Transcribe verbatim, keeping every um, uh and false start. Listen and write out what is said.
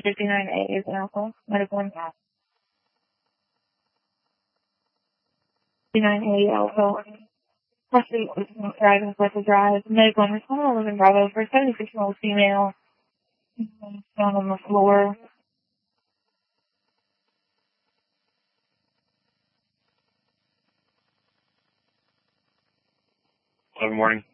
fifty-nine A is alcohol. Medical impact. fifty-nine A alcohol. Possibly driving with a drive. Medical and responsible living Bravo for a seventy-six-year-old female. Found on the floor. Good morning.